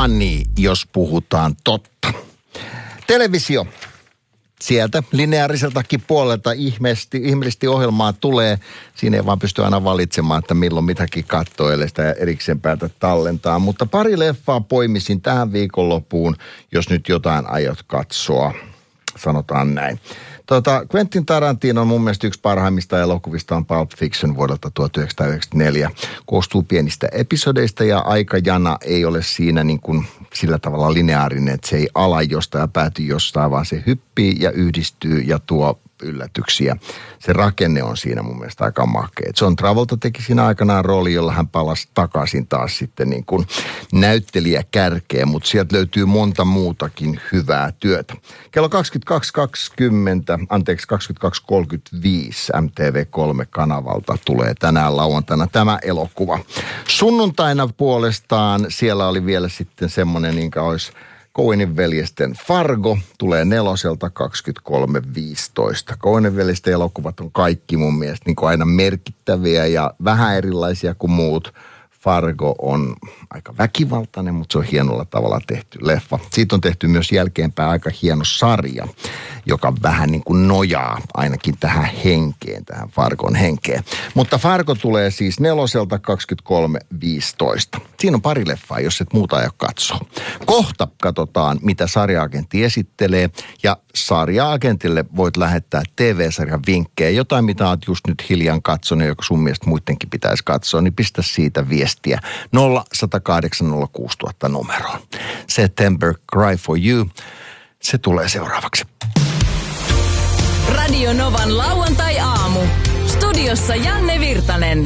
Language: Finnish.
Ani, jos puhutaan totta. Televisio. Sieltä lineaariseltakin puolelta ihmeellisesti ohjelmaa tulee. Siinä ei vaan pysty aina valitsemaan, että milloin mitäkin katsoo, ellei sitä erikseen päätä tallentaa. Mutta pari leffaa poimisin tähän viikonloppuun, jos nyt jotain aiot katsoa. Sanotaan näin. Quentin Tarantino on mun mielestä yksi parhaimmista elokuvista on Pulp Fiction vuodelta 1994. Koostuu pienistä episodeista ja aikajana ei ole siinä niin kuin sillä tavalla lineaarinen, että se ei ala jostain ja pääty jostain, vaan se hyppii ja yhdistyy ja tuo yllätyksiä. Se rakenne on siinä mun mielestä aika makea. John Travolta teki siinä aikanaan rooli, jolla hän palasi takaisin taas sitten niin kuin näyttelijä kärkeen, mutta sieltä löytyy monta muutakin hyvää työtä. Kello 22.35 MTV3-kanavalta tulee tänään lauantaina tämä elokuva. Sunnuntaina puolestaan siellä oli vielä sitten semmoinen, niin kuin olisi Coenin veljesten Fargo, tulee 4:00 23.15. Coenin veljesten elokuvat on kaikki mun mielestä niin kuin aina merkittäviä ja vähän erilaisia kuin muut. Fargo on aika väkivaltainen, mutta se on hienolla tavalla tehty leffa. Siitä on tehty myös jälkeenpäin aika hieno sarja, joka vähän niin kuin nojaa ainakin tähän henkeen, tähän Fargon henkeen. Mutta Fargo tulee siis 4:00 23.15. Siinä on pari leffaa, jos et muuta aio katsoa. Kohta katsotaan, mitä sarja-agentti esittelee, ja sarja-agentille voit lähettää TV-sarjan vinkkejä. Jotain, mitä olet just nyt hiljan katsonut, joka sun mielestä muidenkin pitäisi katsoa, niin pistä siitä viestiä 0108 06000 numeroon. September Cry for You, se tulee seuraavaksi. Radio Novan lauantai-aamu. Studiossa Janne Virtanen.